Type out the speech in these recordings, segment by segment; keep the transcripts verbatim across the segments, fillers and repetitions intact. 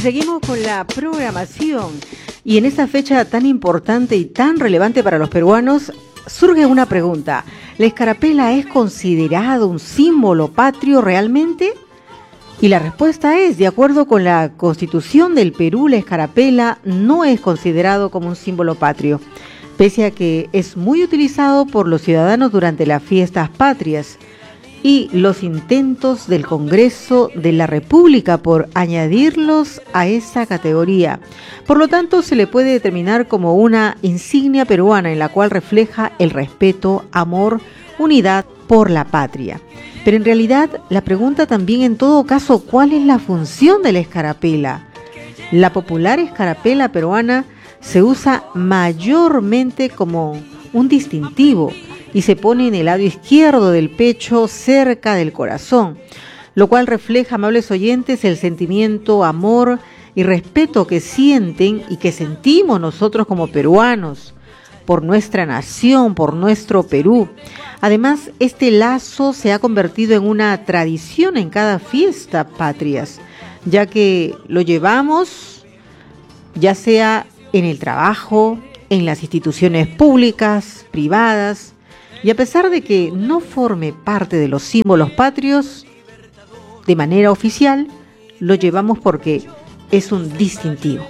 seguimos con la programación y en esta fecha tan importante y tan relevante para los peruanos surge una pregunta. ¿La escarapela es considerado un símbolo patrio realmente? Y la respuesta es, de acuerdo con la Constitución del Perú, la escarapela no es considerado como un símbolo patrio, pese a que es muy utilizado por los ciudadanos durante las fiestas patrias y los intentos del Congreso de la República por añadirlos a esa categoría. Por lo tanto, se le puede determinar como una insignia peruana en la cual refleja el respeto, amor, unidad por la patria. Pero en realidad, la pregunta también en todo caso, ¿cuál es la función de la escarapela? La popular escarapela peruana se usa mayormente como un distintivo y se pone en el lado izquierdo del pecho, cerca del corazón, lo cual refleja, amables oyentes, el sentimiento, amor y respeto que sienten y que sentimos nosotros como peruanos por nuestra nación, por nuestro Perú. Además, este lazo se ha convertido en una tradición en cada fiesta patrias, ya que lo llevamos ya sea en el trabajo, en las instituciones públicas, privadas, y a pesar de que no forme parte de los símbolos patrios, de manera oficial, lo llevamos porque es un distintivo.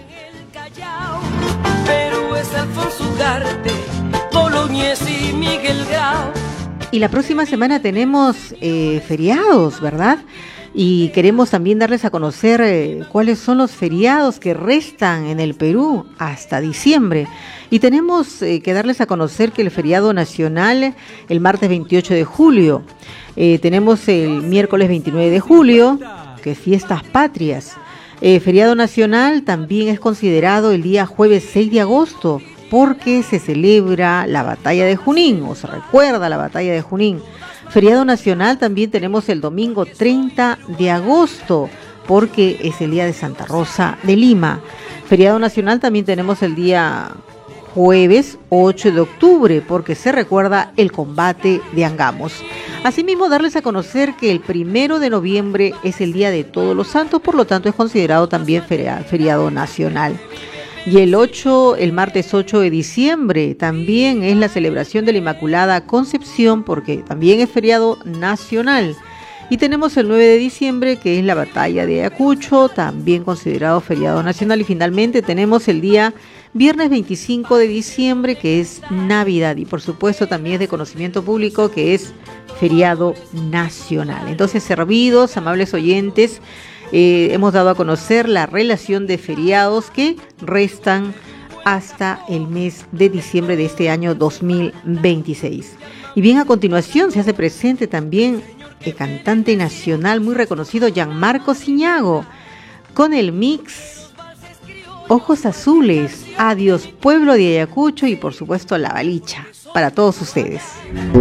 Y la próxima semana tenemos eh, feriados, ¿verdad? Y queremos también darles a conocer eh, cuáles son los feriados que restan en el Perú hasta diciembre. Y tenemos eh, que darles a conocer que el feriado nacional, el martes veintiocho de julio, eh, tenemos el miércoles veintinueve de julio, que es fiestas patrias. Eh, feriado nacional también es considerado el día jueves seis de agosto, porque se celebra la batalla de Junín, o se recuerda la batalla de Junín. Feriado nacional también tenemos el domingo treinta de agosto, porque es el día de Santa Rosa de Lima. Feriado nacional también tenemos el día jueves ocho de octubre, porque se recuerda el combate de Angamos. Asimismo, darles a conocer que el primero de noviembre es el día de Todos los Santos, por lo tanto es considerado también feriado nacional. Y el ocho, el martes ocho de diciembre, también es la celebración de la Inmaculada Concepción, porque también es feriado nacional. Y tenemos el nueve de diciembre, que es la batalla de Ayacucho, también considerado feriado nacional. Y finalmente tenemos el día viernes veinticinco de diciembre, que es Navidad. Y por supuesto también es de conocimiento público que es feriado nacional. Entonces, servidos, amables oyentes, Eh, hemos dado a conocer la relación de feriados que restan hasta el mes de diciembre de este año dos mil veintiséis. Y bien, a continuación se hace presente también el cantante nacional muy reconocido Gianmarco Siñago con el mix Ojos Azules, Adiós Pueblo de Ayacucho y por supuesto La Balicha para todos ustedes.